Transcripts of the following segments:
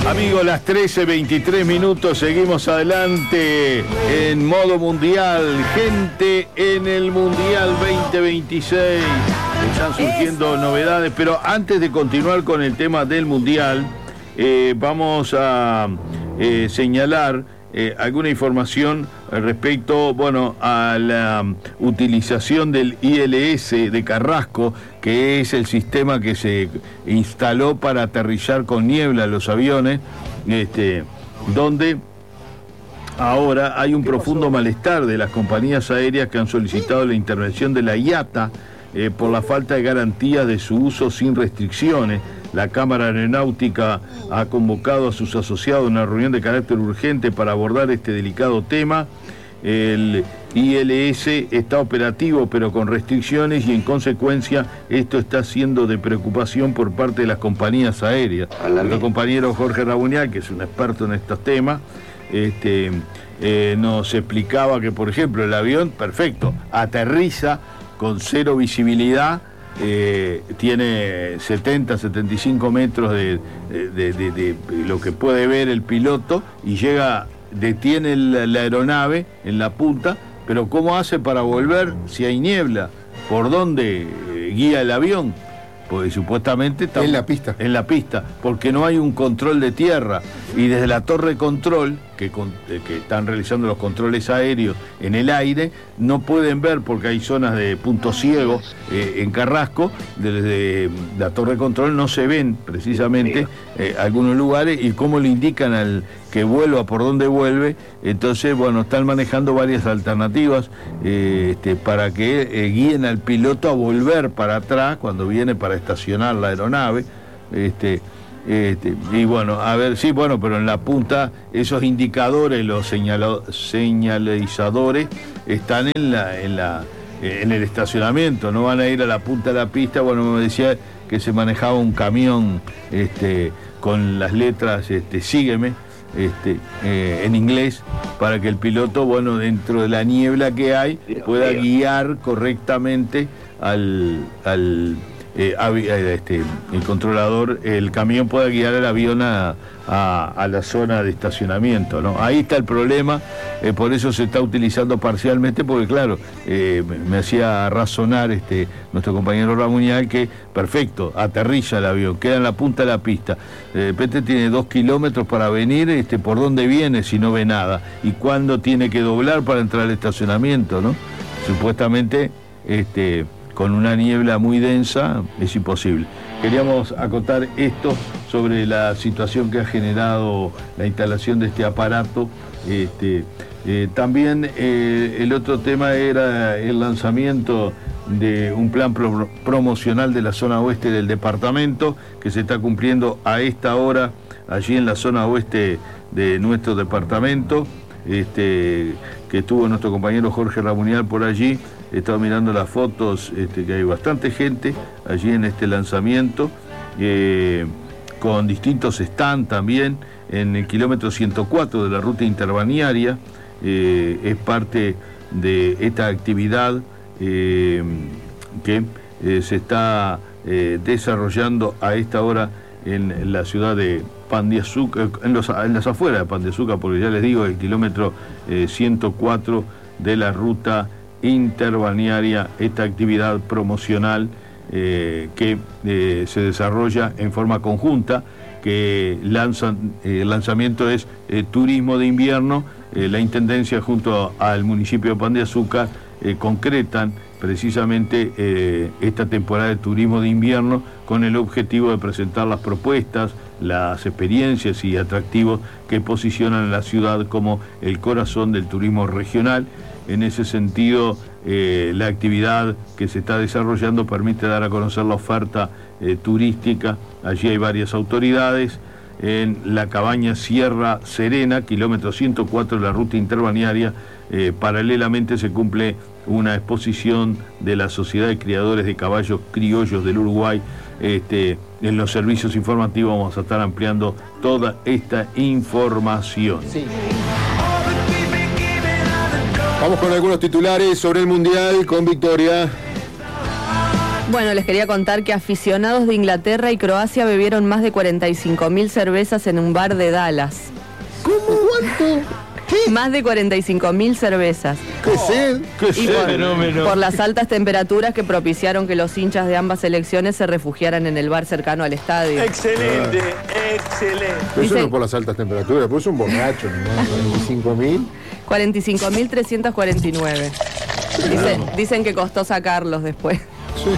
Amigos, las 13:23 minutos, seguimos adelante en modo mundial. Gente en el Mundial 2026. Están surgiendo novedades, pero antes de continuar con el tema del Mundial, vamos a señalar alguna información respecto, a la utilización del ILS de Carrasco, que es el sistema que se instaló para aterrizar con niebla los aviones, donde ahora hay un profundo malestar de las compañías aéreas que han solicitado la intervención de la IATA por la falta de garantía de su uso sin restricciones. La Cámara Aeronáutica ha convocado a sus asociados a una reunión de carácter urgente para abordar este delicado tema. El ILS está operativo pero con restricciones y en consecuencia esto está siendo de preocupación por parte de las compañías aéreas. Nuestro compañero Jorge Rabuñal, que es un experto en estos temas, nos explicaba que, por ejemplo, el avión, perfecto, aterriza con cero visibilidad, tiene 70-75 metros de lo que puede ver el piloto y detiene la aeronave en la punta, pero ¿cómo hace para volver si hay niebla? ¿Por dónde guía el avión? Porque supuestamente está en la pista. En la pista, porque no hay un control de tierra. Y desde la torre de control, que están realizando los controles aéreos en el aire, no pueden ver porque hay zonas de punto ciego en Carrasco. Desde la torre de control no se ven precisamente algunos lugares y cómo le indican al que vuelva, por dónde vuelve. Entonces, están manejando varias alternativas para que guíen al piloto a volver para atrás cuando viene para estacionar la aeronave. A ver, sí, pero en la punta esos indicadores, los señalizadores están en el estacionamiento, no van a ir a la punta de la pista. Me decía que se manejaba un camión con las letras sígueme en inglés, para que el piloto, dentro de la niebla que hay, pueda guiar correctamente el controlador, el camión pueda guiar el avión a la zona de estacionamiento, ¿no? Ahí está el problema, por eso se está utilizando parcialmente, porque claro, me hacía razonar nuestro compañero Ramuñal que, perfecto, aterriza el avión, queda en la punta de la pista, de repente tiene 2 kilómetros para venir, ¿por dónde viene si no ve nada? ¿Y cuándo tiene que doblar para entrar al estacionamiento, no? Supuestamente, con una niebla muy densa es imposible. Queríamos acotar esto sobre la situación que ha generado la instalación de este aparato. También el otro tema era el lanzamiento de un plan promocional de la zona oeste del departamento, que se está cumpliendo a esta hora allí en la zona oeste de nuestro departamento, que estuvo nuestro compañero Jorge Ramunial por allí. He estado mirando las fotos, que hay bastante gente allí en este lanzamiento, con distintos stands también en el kilómetro 104 de la ruta interbalnearia. Es parte de esta actividad que se está desarrollando a esta hora en la ciudad de Pan de Azúcar, en las afueras de Pan de Azúcar, porque ya les digo, el kilómetro 104 de la ruta interbalnearia, esta actividad promocional que se desarrolla en forma conjunta, que el lanzamiento es turismo de invierno. La Intendencia junto al municipio de Pan de Azúcar concretan precisamente esta temporada de turismo de invierno con el objetivo de presentar las propuestas, las experiencias y atractivos que posicionan a la ciudad como el corazón del turismo regional. En ese sentido, la actividad que se está desarrollando permite dar a conocer la oferta turística. Allí hay varias autoridades. En la cabaña Sierra Serena, kilómetro 104 de la ruta interbalnearia, paralelamente se cumple una exposición de la Sociedad de Criadores de Caballos Criollos del Uruguay. En los servicios informativos vamos a estar ampliando toda esta información. Sí. Vamos con algunos titulares sobre el Mundial con Victoria. Bueno, les quería contar que aficionados de Inglaterra y Croacia bebieron más de 45.000 cervezas en un bar de Dallas. ¿Cómo? ¿Cuánto? ¿Qué? Más de 45.000 cervezas. ¡Qué sed! ¡Qué Y fenómeno! por las altas temperaturas que propiciaron que los hinchas de ambas selecciones se refugiaran en el bar cercano al estadio. Excelente, excelente. Pero eso Dicen- no es por las altas temperaturas, pues es un borracho, ¿no? 45.000. 45.349. Dicen que costó sacarlos después. Sí.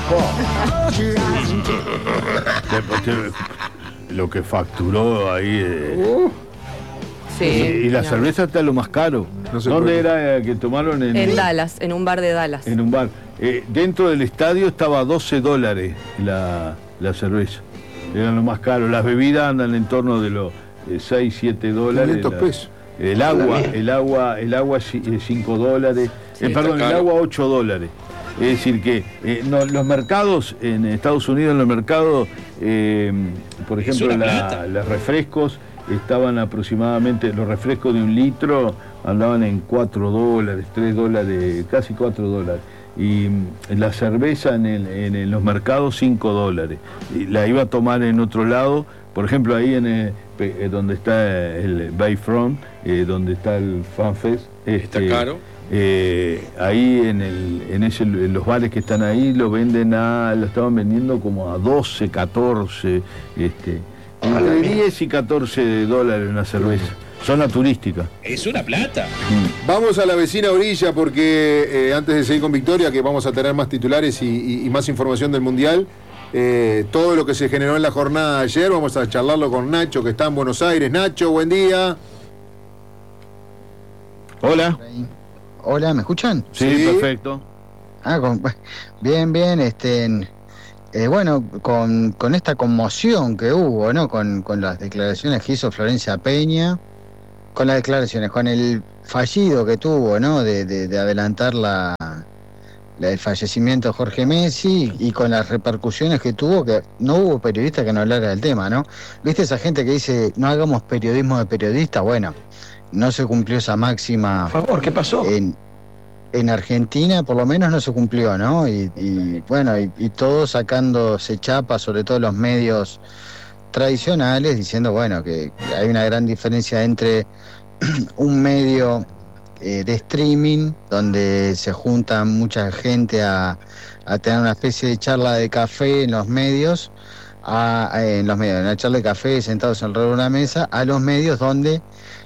Lo que facturó ahí. Sí. Y la no. cerveza está lo más caro. No se ¿Dónde puede. era que tomaron? En Dallas, en un bar de Dallas. En un bar. Dentro del estadio estaba $12 la cerveza. Eran lo más caro. Las bebidas andan en torno de los $6-7. 500 pesos. El agua es $5. Sí, Perdón, está el caro. agua $8. Es decir que los mercados, en Estados Unidos, en los mercados, por Es ejemplo, una plata. los refrescos estaban aproximadamente, los refrescos de 1 litro andaban en $4, $3, casi $4. Y la cerveza en los mercados $5. Y la iba a tomar en otro lado, por ejemplo ahí donde está el Bayfront, donde está el FanFest. Está caro. Ahí en los bares que están ahí lo estaban vendiendo como a 12, 14, entre 10 y $14 una cerveza. Zona turística. Es una plata. Vamos a la vecina orilla porque antes de seguir con Victoria, que vamos a tener más titulares y más información del Mundial, todo lo que se generó en la jornada de ayer, vamos a charlarlo con Nacho, que está en Buenos Aires. Nacho, buen día. Hola. Hola, ¿me escuchan? Sí, perfecto. Bien, bueno, con esta conmoción que hubo, ¿no? Con las declaraciones que hizo Florencia Peña, con las declaraciones, con el fallido que tuvo, ¿no? De adelantar el fallecimiento de Jorge Messi y con las repercusiones que tuvo, que no hubo periodista que no hablara del tema, ¿no? ¿Viste esa gente que dice, no hagamos periodismo de periodista? Bueno, no se cumplió esa máxima. Por favor, ¿qué pasó? En Argentina por lo menos no se cumplió, ¿no? Y bueno, y todos sacándose chapas, sobre todo los medios tradicionales, diciendo, bueno, que hay una gran diferencia entre un medio de streaming, donde se junta mucha gente a tener una especie de charla de café en los medios, en una charla de café sentados alrededor de una mesa, a los medios donde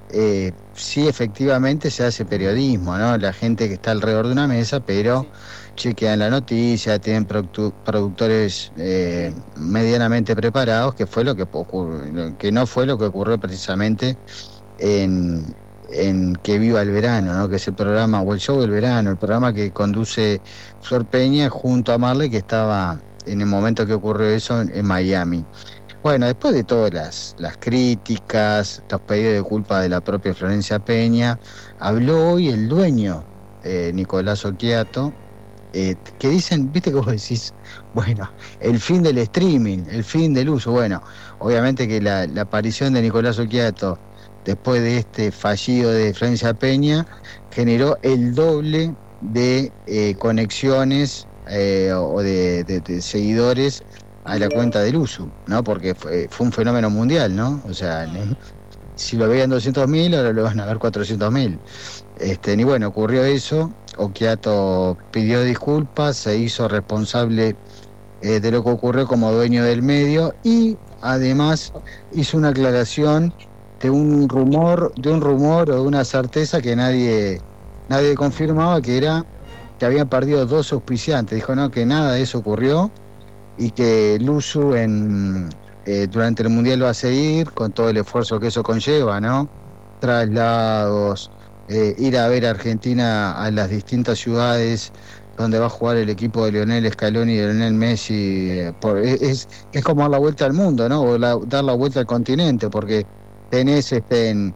sí efectivamente se hace periodismo, ¿no? La gente que está alrededor de una mesa, pero chequean la noticia, tienen productores medianamente preparados, que fue lo que que no fue lo que ocurrió precisamente en Que Viva el Verano, ¿no? Que es el programa, o el show del verano, el programa que conduce Flor Peña junto a Marley, que estaba en el momento que ocurrió eso en Miami. Bueno, después de todas las críticas, los pedidos de culpa de la propia Florencia Peña, habló hoy el dueño, Nicolás Occhiato, que dicen, viste que vos decís, bueno, el fin del streaming, el fin del uso. Bueno, obviamente que la aparición de Nicolás Occhiato después de este fallido de Florencia Peña generó el doble de conexiones o de seguidores a la cuenta del uso, ¿no? Porque fue un fenómeno mundial, ¿no? O sea, si lo veían 200.000, ahora lo van a ver 400.000. Y bueno, ocurrió eso. Occhiato pidió disculpas, se hizo responsable de lo que ocurrió como dueño del medio y además hizo una aclaración de un rumor o de una certeza que nadie confirmaba, que era que habían perdido 2 auspiciantes. Dijo, no, que nada de eso ocurrió y que el USU durante el Mundial va a seguir con todo el esfuerzo que eso conlleva, ¿no? Traslados, ir a ver a Argentina a las distintas ciudades donde va a jugar el equipo de Lionel Scaloni y de Lionel Messi. Es como dar la vuelta al mundo, ¿no? O dar la vuelta al continente, porque tenés en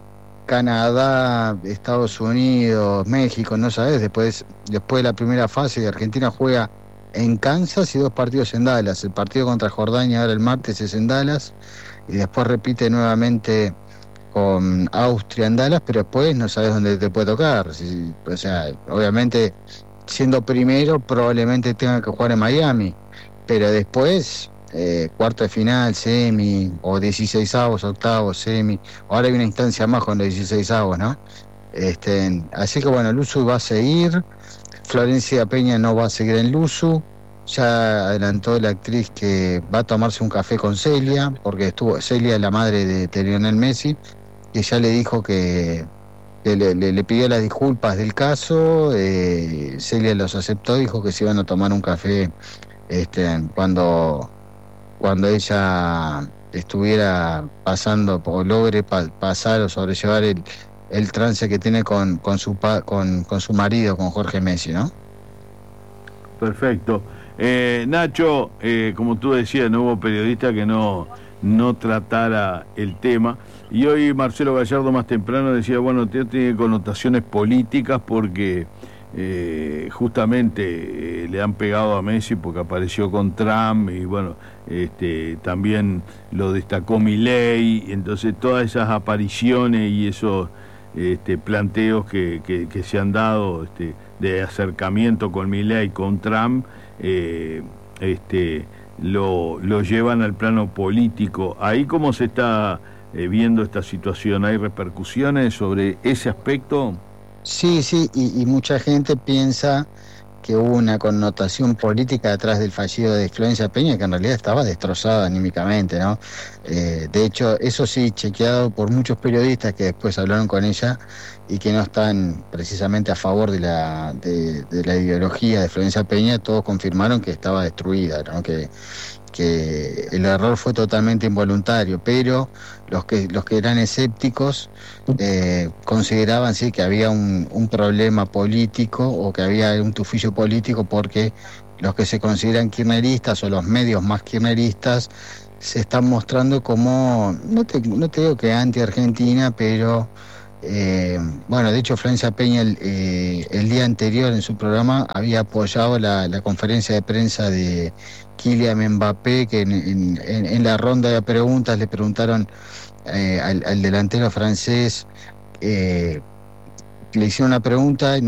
Canadá, Estados Unidos, México, no sabés, después de la primera fase, Argentina juega en Kansas y 2 partidos en Dallas. El partido contra Jordania ahora el martes es en Dallas y después repite nuevamente con Austria en Dallas, pero después no sabes dónde te puede tocar. O sea, obviamente siendo primero probablemente tenga que jugar en Miami, pero después, cuarto de final, semi, o 16avos, octavos, semi, ahora hay una instancia más con los 16avos, ¿no? Así que bueno, Luzu va a seguir, Florencia Peña no va a seguir en Luzu, ya adelantó la actriz que va a tomarse un café con Celia, porque Celia es la madre de Lionel Messi, que ya le dijo que le pidió las disculpas del caso, Celia los aceptó, dijo que se iban a tomar un café cuando ella estuviera pasando o logre pasar o sobrellevar el trance que tiene con su marido, con Jorge Messi, ¿no? Perfecto. Nacho, como tú decías, no hubo periodista que no tratara el tema. Y hoy Marcelo Gallardo más temprano decía, bueno, tiene connotaciones políticas porque justamente le han pegado a Messi porque apareció con Trump y bueno, también lo destacó Milei, entonces todas esas apariciones y esos planteos que se han dado de acercamiento con Milei, con Trump, lo llevan al plano político. Ahí cómo se está viendo esta situación, ¿hay repercusiones sobre ese aspecto? Sí, y mucha gente piensa que hubo una connotación política detrás del fallido de Florencia Peña, que en realidad estaba destrozada anímicamente, ¿no? De hecho, eso sí, chequeado por muchos periodistas que después hablaron con ella y que no están precisamente a favor de la ideología de Florencia Peña, todos confirmaron que estaba destruida, ¿no? Que el error fue totalmente involuntario, pero los que eran escépticos consideraban sí que había un problema político o que había un tufillo político, porque los que se consideran kirchneristas o los medios más kirchneristas se están mostrando como, no te digo que anti-Argentina, pero bueno, de hecho Florencia Peña el día anterior en su programa había apoyado la conferencia de prensa de Kylian Mbappé, que en la ronda de preguntas le preguntaron al delantero francés, le hicieron una pregunta y